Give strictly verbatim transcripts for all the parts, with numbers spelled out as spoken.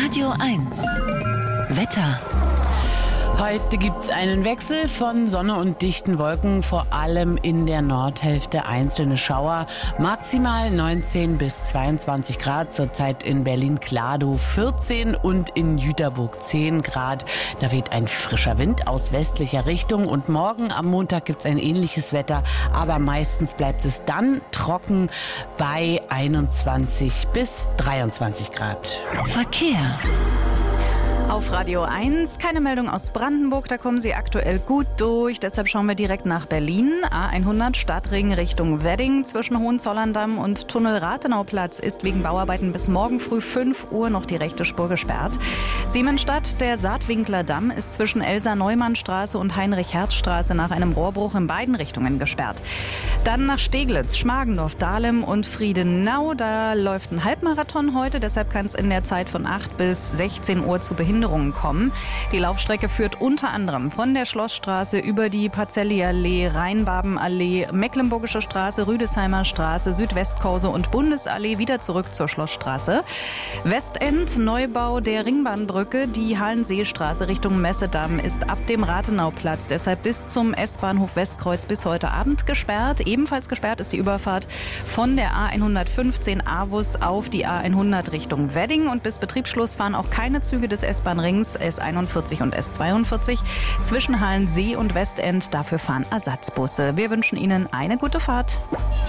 Radio eins. Wetter. Heute gibt es einen Wechsel von Sonne und dichten Wolken, vor allem in der Nordhälfte einzelne Schauer. Maximal neunzehn bis zweiundzwanzig Grad, zurzeit in Berlin-Kladow vierzehn und in Jüterburg zehn Grad. Da weht ein frischer Wind aus westlicher Richtung und morgen am Montag gibt es ein ähnliches Wetter, aber meistens bleibt es dann trocken bei einundzwanzig bis dreiundzwanzig Grad. Verkehr. Auf Radio eins, keine Meldung aus Brandenburg, da kommen Sie aktuell gut durch. Deshalb schauen wir direkt nach Berlin. A hundert Stadtring Richtung Wedding zwischen Hohenzollern-Damm und Tunnel-Rathenauplatz ist wegen Bauarbeiten bis morgen früh fünf Uhr noch die rechte Spur gesperrt. Siemensstadt, der Saatwinkler-Damm ist zwischen Elsa-Neumann-Straße und Heinrich-Herz-Straße nach einem Rohrbruch in beiden Richtungen gesperrt. Dann nach Steglitz, Schmargendorf, Dahlem und Friedenau. Da läuft ein Halbmarathon heute, deshalb kann es in der Zeit von acht bis sechzehn Uhr zu Behinderungen kommen. Die Laufstrecke führt unter anderem von der Schlossstraße über die Pacelli-Allee, Rheinbabenallee, Mecklenburgische Straße, Rüdesheimer Straße, Südwestkorso und Bundesallee wieder zurück zur Schlossstraße. Westend, Neubau der Ringbahnbrücke, die Hallenseestraße Richtung Messedamm ist ab dem Rathenauplatz deshalb bis zum S-Bahnhof Westkreuz bis heute Abend gesperrt. Ebenfalls gesperrt ist die Überfahrt von der A hundertfünfzehn Avus auf die A hundert Richtung Wedding und bis Betriebsschluss fahren auch keine Züge des S-Bahn Rings S einundvierzig und S zweiundvierzig zwischen Hallensee und Westend. Dafür fahren Ersatzbusse. Wir wünschen Ihnen eine gute Fahrt.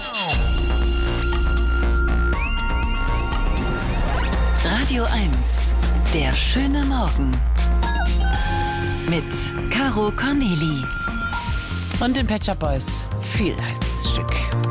Radio eins. Der schöne Morgen. Mit Caro Corneli. Und den Pet Shop Boys. Viel heißt das Stück.